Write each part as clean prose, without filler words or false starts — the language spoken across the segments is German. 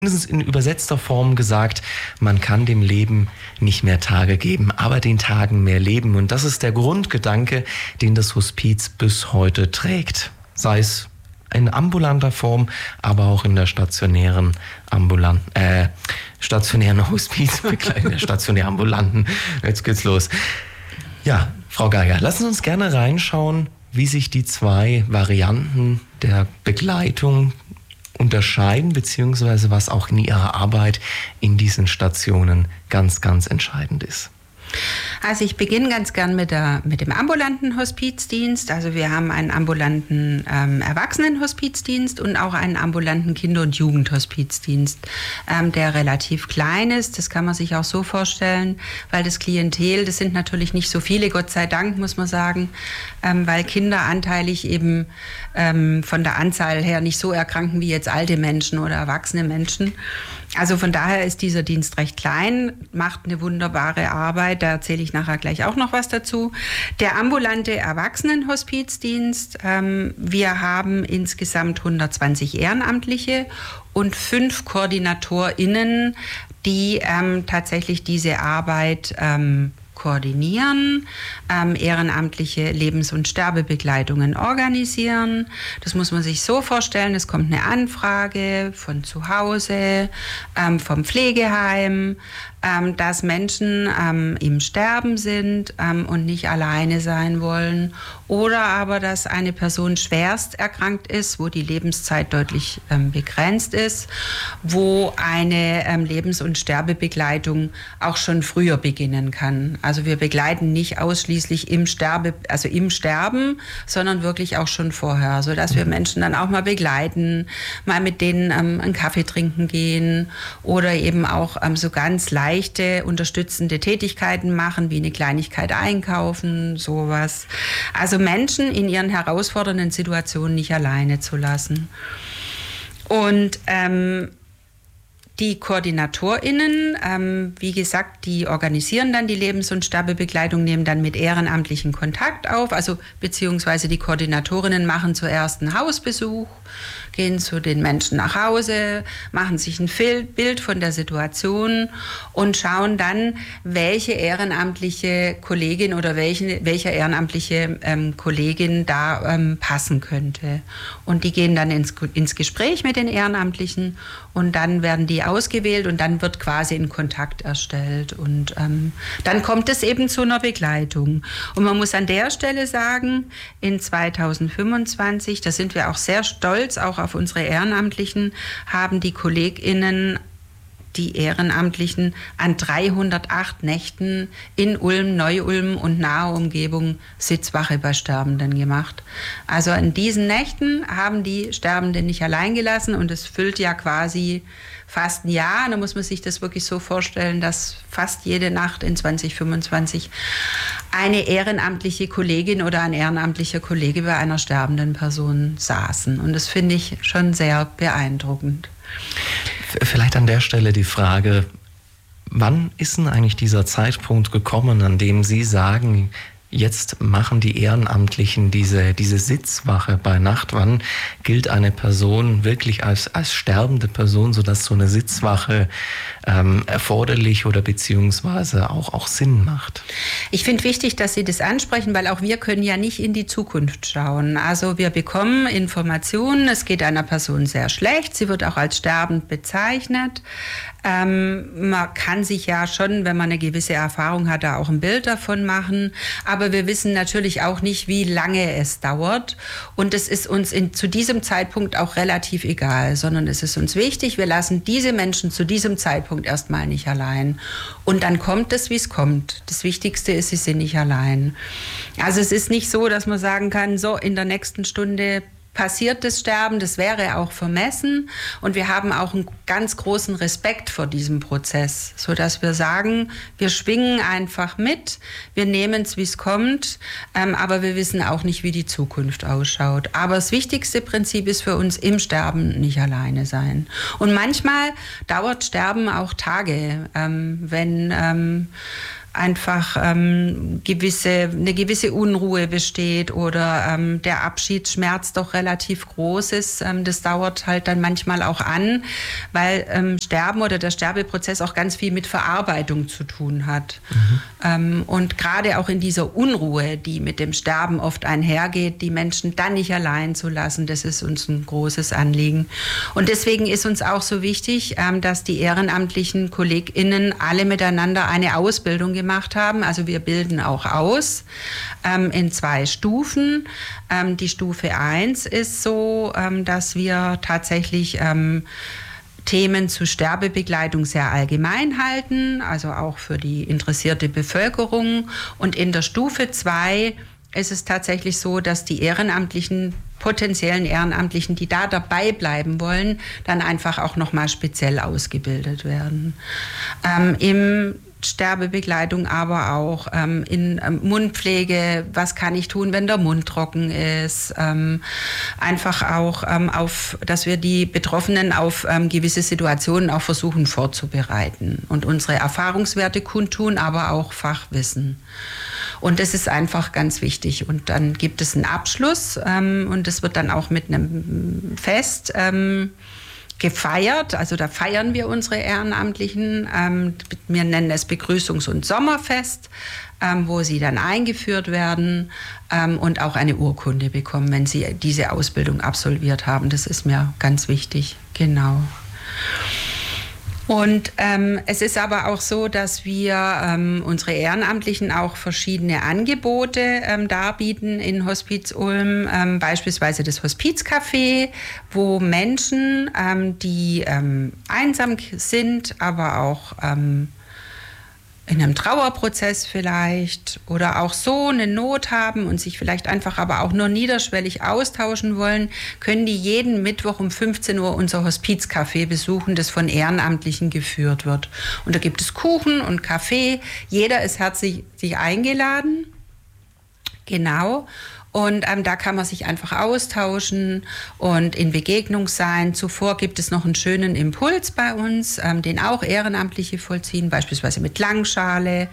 in übersetzter Form gesagt, man kann dem Leben nicht mehr Tage geben, aber den Tagen mehr Leben. Und das ist der Grundgedanke, den das Hospiz bis heute trägt. Sei es in ambulanter Form, aber auch in der stationären Hospizbegleitung, der stationär ambulanten. Jetzt geht's los. Ja, Frau Geiger, lassen Sie uns gerne reinschauen, wie sich die zwei Varianten der Begleitung unterscheiden, beziehungsweise was auch in Ihrer Arbeit in diesen Stationen ganz, ganz entscheidend ist. Also ich beginne ganz gern mit dem ambulanten Hospizdienst. Also wir haben einen ambulanten Erwachsenenhospizdienst und auch einen ambulanten Kinder- und Jugendhospizdienst, der relativ klein ist. Das kann man sich auch so vorstellen, weil das Klientel, das sind natürlich nicht so viele, Gott sei Dank, muss man sagen, weil Kinder anteilig eben von der Anzahl her nicht so erkranken wie jetzt alte Menschen oder erwachsene Menschen. Also von daher ist dieser Dienst recht klein, macht eine wunderbare Arbeit, da erzähle ich nachher gleich auch noch was dazu. Der ambulante Erwachsenenhospizdienst, wir haben insgesamt 120 Ehrenamtliche und 5 KoordinatorInnen, die tatsächlich diese Arbeit koordinieren, ehrenamtliche Lebens- und Sterbebegleitungen organisieren. Das muss man sich so vorstellen, es kommt eine Anfrage von zu Hause, vom Pflegeheim, dass Menschen im Sterben sind und nicht alleine sein wollen, oder aber, dass eine Person schwerst erkrankt ist, wo die Lebenszeit deutlich begrenzt ist, wo eine Lebens- und Sterbebegleitung auch schon früher beginnen kann. Also wir begleiten nicht ausschließlich im Sterben, sondern wirklich auch schon vorher, sodass wir Menschen dann auch mal begleiten, mal mit denen einen Kaffee trinken gehen oder eben auch so ganz leichte unterstützende Tätigkeiten machen, wie eine Kleinigkeit einkaufen, sowas. Also Menschen in ihren herausfordernden Situationen nicht alleine zu lassen. Und die KoordinatorInnen, wie gesagt, die organisieren dann die Lebens- und Sterbebegleitung, nehmen dann mit Ehrenamtlichen Kontakt auf, also beziehungsweise die Koordinatorinnen machen zuerst einen Hausbesuch, gehen zu den Menschen nach Hause, machen sich ein Bild von der Situation und schauen dann, welche ehrenamtliche Kollegin oder welcher ehrenamtliche Kollegin da passen könnte. Und die gehen dann ins Gespräch mit den Ehrenamtlichen und dann werden die ausgewählt und dann wird quasi ein Kontakt erstellt. Und dann kommt es eben zu einer Begleitung. Und man muss an der Stelle sagen, in 2025, da sind wir auch sehr stolz, auch auf unsere Ehrenamtlichen, haben die KollegInnen, die Ehrenamtlichen, an 308 Nächten in Ulm, Neu-Ulm und nahe Umgebung Sitzwache bei Sterbenden gemacht. Also an diesen Nächten haben die Sterbenden nicht allein gelassen und es füllt ja quasi fast ein Jahr. Da muss man sich das wirklich so vorstellen, dass fast jede Nacht in 2025 eine ehrenamtliche Kollegin oder ein ehrenamtlicher Kollege bei einer sterbenden Person saßen. Und das finde ich schon sehr beeindruckend. Vielleicht an der Stelle die Frage, wann ist denn eigentlich dieser Zeitpunkt gekommen, an dem Sie sagen, jetzt machen die Ehrenamtlichen diese Sitzwache bei Nacht? Wann gilt eine Person wirklich als sterbende Person, sodass so eine Sitzwache erforderlich oder beziehungsweise auch Sinn macht? Ich finde wichtig, dass Sie das ansprechen, weil auch wir können ja nicht in die Zukunft schauen. Also wir bekommen Informationen, es geht einer Person sehr schlecht, sie wird auch als sterbend bezeichnet. Man kann sich ja schon, wenn man eine gewisse Erfahrung hat, da auch ein Bild davon machen. Aber wir wissen natürlich auch nicht, wie lange es dauert. Und es ist uns zu diesem Zeitpunkt auch relativ egal, sondern es ist uns wichtig, wir lassen diese Menschen zu diesem Zeitpunkt erstmal nicht allein. Und dann kommt es, wie es kommt. Das Wichtigste ist, sie sind nicht allein. Also es ist nicht so, dass man sagen kann, so in der nächsten Stunde passiert das Sterben, das wäre auch vermessen und wir haben auch einen ganz großen Respekt vor diesem Prozess, sodass wir sagen, wir schwingen einfach mit, wir nehmen es, wie es kommt, aber wir wissen auch nicht, wie die Zukunft ausschaut. Aber das wichtigste Prinzip ist für uns, im Sterben nicht alleine sein. Und manchmal dauert Sterben auch Tage, wenn einfach eine gewisse Unruhe besteht oder der Abschiedsschmerz doch relativ groß ist. Das dauert halt dann manchmal auch an, weil Sterben oder der Sterbeprozess auch ganz viel mit Verarbeitung zu tun hat. Und gerade auch in dieser Unruhe, die mit dem Sterben oft einhergeht, die Menschen dann nicht allein zu lassen, das ist uns ein großes Anliegen. Und deswegen ist uns auch so wichtig, dass die ehrenamtlichen KollegInnen alle miteinander eine Ausbildung gemacht haben. Also wir bilden auch aus in 2 Stufen. Die Stufe 1 ist so, dass wir tatsächlich Themen zu Sterbebegleitung sehr allgemein halten, also auch für die interessierte Bevölkerung. Und in der Stufe 2 ist es tatsächlich so, dass die potenziellen Ehrenamtlichen, die da dabei bleiben wollen, dann einfach auch nochmal speziell ausgebildet werden. Im Sterbebegleitung, aber auch in Mundpflege, was kann ich tun, wenn der Mund trocken ist, einfach auch dass wir die Betroffenen auf gewisse Situationen auch versuchen vorzubereiten und unsere Erfahrungswerte kundtun, aber auch Fachwissen. Und das ist einfach ganz wichtig. Und dann gibt es einen Abschluss und das wird dann auch mit einem Fest gefeiert. Also da feiern wir unsere Ehrenamtlichen. Wir nennen es Begrüßungs- und Sommerfest, wo sie dann eingeführt werden und auch eine Urkunde bekommen, wenn sie diese Ausbildung absolviert haben. Das ist mir ganz wichtig. Genau. Und es ist aber auch so, dass wir unsere Ehrenamtlichen auch verschiedene Angebote darbieten in Hospiz Ulm, beispielsweise das Hospizcafé, wo Menschen, die einsam sind, aber auch in einem Trauerprozess vielleicht oder auch so eine Not haben und sich vielleicht einfach aber auch nur niederschwellig austauschen wollen, können die jeden Mittwoch um 15 Uhr unser Hospizcafé besuchen, das von Ehrenamtlichen geführt wird. Und da gibt es Kuchen und Kaffee. Jeder ist herzlich eingeladen. Genau. Und da kann man sich einfach austauschen und in Begegnung sein. Zuvor gibt es noch einen schönen Impuls bei uns, den auch Ehrenamtliche vollziehen, beispielsweise mit Langschale.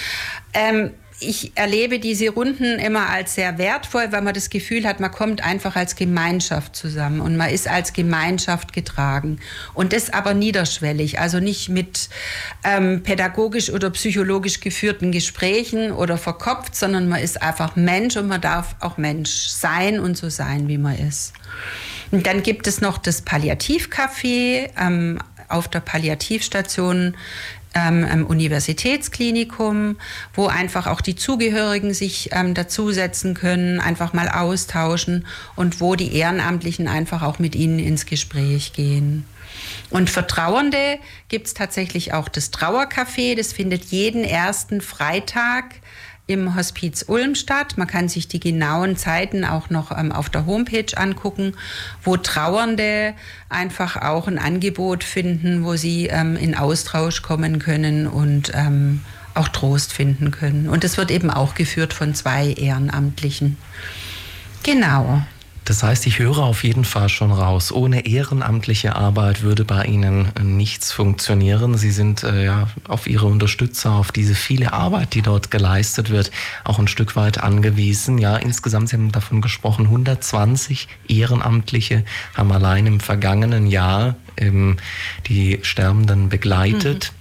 Ich erlebe diese Runden immer als sehr wertvoll, weil man das Gefühl hat, man kommt einfach als Gemeinschaft zusammen und man ist als Gemeinschaft getragen. Und das aber niederschwellig, also nicht mit pädagogisch oder psychologisch geführten Gesprächen oder verkopft, sondern man ist einfach Mensch und man darf auch Mensch sein und so sein, wie man ist. Und dann gibt es noch das Palliativcafé auf der Palliativstation am Universitätsklinikum, wo einfach auch die Zugehörigen sich dazusetzen können, einfach mal austauschen und wo die Ehrenamtlichen einfach auch mit ihnen ins Gespräch gehen. Und für Trauernde gibt es tatsächlich auch das Trauercafé, das findet jeden ersten Freitag im Hospiz Ulm statt. Man kann sich die genauen Zeiten auch noch auf der Homepage angucken, wo Trauernde einfach auch ein Angebot finden, wo sie in Austausch kommen können und auch Trost finden können. Und das wird eben auch geführt von 2 Ehrenamtlichen. Genau. Das heißt, ich höre auf jeden Fall schon raus, ohne ehrenamtliche Arbeit würde bei Ihnen nichts funktionieren. Sie sind auf Ihre Unterstützer, auf diese viele Arbeit, die dort geleistet wird, auch ein Stück weit angewiesen. Ja, insgesamt, Sie haben davon gesprochen, 120 Ehrenamtliche haben allein im vergangenen Jahr die Sterbenden begleitet.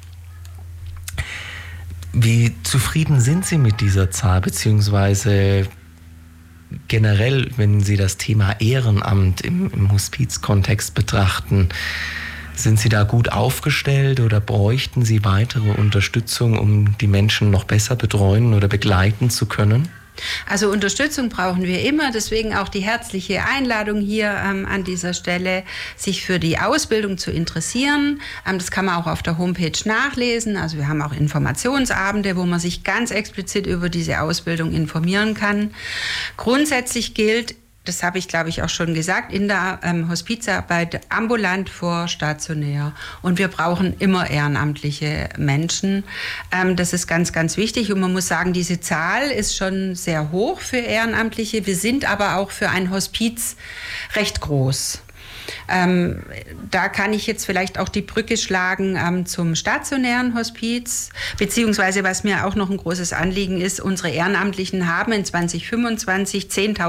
Wie zufrieden sind Sie mit dieser Zahl, beziehungsweise generell, wenn Sie das Thema Ehrenamt im Hospizkontext betrachten, sind Sie da gut aufgestellt oder bräuchten Sie weitere Unterstützung, um die Menschen noch besser betreuen oder begleiten zu können? Also Unterstützung brauchen wir immer, deswegen auch die herzliche Einladung hier an dieser Stelle, sich für die Ausbildung zu interessieren. Das kann man auch auf der Homepage nachlesen. Also wir haben auch Informationsabende, wo man sich ganz explizit über diese Ausbildung informieren kann. Grundsätzlich gilt, das habe ich, glaube ich, auch schon gesagt, in der Hospizarbeit ambulant vor stationär. Und wir brauchen immer ehrenamtliche Menschen. Das ist ganz, ganz wichtig. Und man muss sagen, diese Zahl ist schon sehr hoch für Ehrenamtliche. Wir sind aber auch für ein Hospiz recht groß. Da kann ich jetzt vielleicht auch die Brücke schlagen zum stationären Hospiz, beziehungsweise was mir auch noch ein großes Anliegen ist, unsere Ehrenamtlichen haben in 2025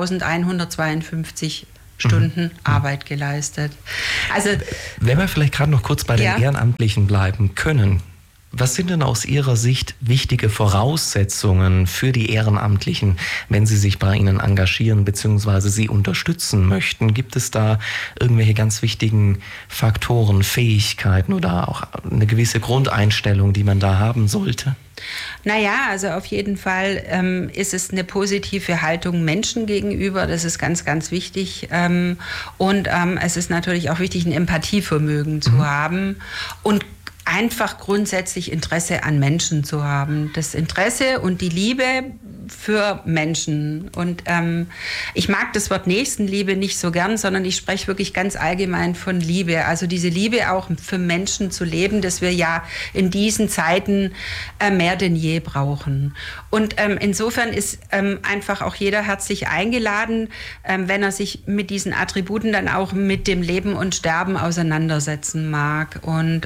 10.152 Stunden Arbeit geleistet. Also, wenn wir vielleicht gerade noch kurz bei den Ehrenamtlichen bleiben können, was sind denn aus Ihrer Sicht wichtige Voraussetzungen für die Ehrenamtlichen, wenn sie sich bei Ihnen engagieren bzw. Sie unterstützen möchten? Gibt es da irgendwelche ganz wichtigen Faktoren, Fähigkeiten oder auch eine gewisse Grundeinstellung, die man da haben sollte? Naja, also auf jeden Fall ist es eine positive Haltung Menschen gegenüber. Das ist ganz, ganz wichtig. Und es ist natürlich auch wichtig, ein Empathievermögen zu haben und einfach grundsätzlich Interesse an Menschen zu haben. Das Interesse und die Liebe für Menschen. Und ich mag das Wort Nächstenliebe nicht so gern, sondern ich spreche wirklich ganz allgemein von Liebe. Also diese Liebe auch für Menschen zu leben, das wir ja in diesen Zeiten mehr denn je brauchen. Und insofern ist einfach auch jeder herzlich eingeladen, wenn er sich mit diesen Attributen dann auch mit dem Leben und Sterben auseinandersetzen mag. Und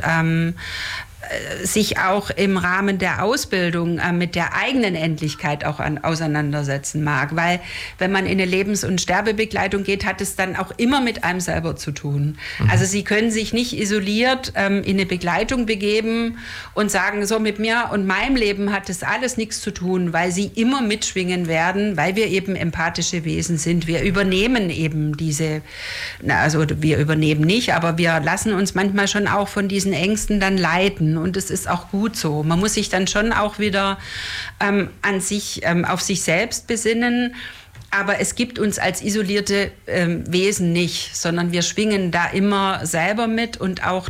sich auch im Rahmen der Ausbildung mit der eigenen Endlichkeit auch auseinandersetzen mag. Weil wenn man in eine Lebens- und Sterbebegleitung geht, hat es dann auch immer mit einem selber zu tun. Also Sie können sich nicht isoliert in eine Begleitung begeben und sagen, so mit mir und meinem Leben hat das alles nichts zu tun, weil Sie immer mitschwingen werden, weil wir eben empathische Wesen sind. Wir übernehmen eben also wir übernehmen nicht, aber wir lassen uns manchmal schon auch von diesen Ängsten dann leiten. Und es ist auch gut so. Man muss sich dann schon auch wieder auf sich selbst besinnen. Aber es gibt uns als isolierte Wesen nicht, sondern wir schwingen da immer selber mit. Und auch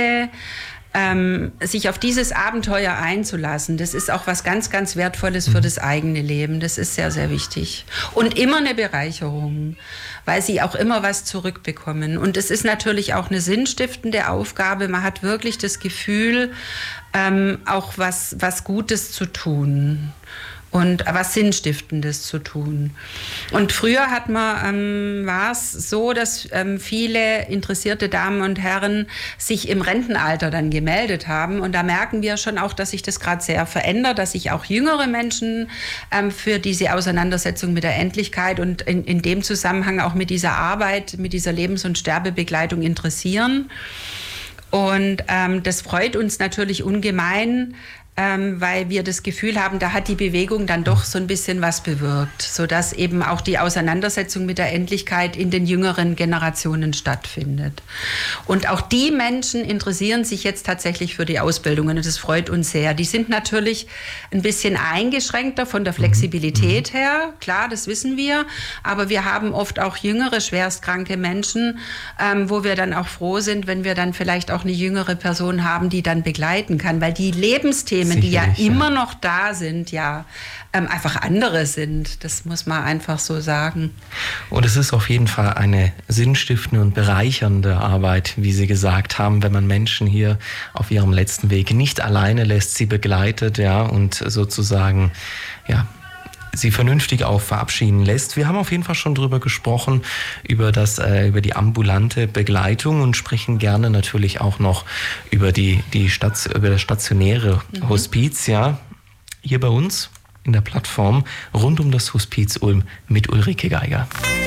sich auf dieses Abenteuer einzulassen, das ist auch was ganz, ganz Wertvolles für das eigene Leben. Das ist sehr, sehr wichtig. Und immer eine Bereicherung, weil sie auch immer was zurückbekommen. Und es ist natürlich auch eine sinnstiftende Aufgabe. Man hat wirklich das Gefühl, auch was Gutes zu tun. Und was Sinnstiftendes zu tun. Und früher war es so, dass viele interessierte Damen und Herren sich im Rentenalter dann gemeldet haben. Und da merken wir schon auch, dass sich das gerade sehr verändert, dass sich auch jüngere Menschen für diese Auseinandersetzung mit der Endlichkeit und in dem Zusammenhang auch mit dieser Arbeit, mit dieser Lebens- und Sterbebegleitung interessieren. Und das freut uns natürlich ungemein, weil wir das Gefühl haben, da hat die Bewegung dann doch so ein bisschen was bewirkt, sodass eben auch die Auseinandersetzung mit der Endlichkeit in den jüngeren Generationen stattfindet. Und auch die Menschen interessieren sich jetzt tatsächlich für die Ausbildungen und das freut uns sehr. Die sind natürlich ein bisschen eingeschränkter von der Flexibilität her, klar, das wissen wir, aber wir haben oft auch jüngere, schwerstkranke Menschen, wo wir dann auch froh sind, wenn wir dann vielleicht auch eine jüngere Person haben, die dann begleiten kann, weil die Lebensthemen, die ja immer noch da sind, einfach andere sind. Das muss man einfach so sagen. Und es ist auf jeden Fall eine sinnstiftende und bereichernde Arbeit, wie Sie gesagt haben, wenn man Menschen hier auf ihrem letzten Weg nicht alleine lässt, sie begleitet, und sozusagen, sie vernünftig auch verabschieden lässt. Wir haben auf jeden Fall schon drüber gesprochen, über die ambulante Begleitung und sprechen gerne natürlich auch noch über das stationäre Hospiz, hier bei uns in der Plattform rund um das Hospiz Ulm mit Ulrike Geiger.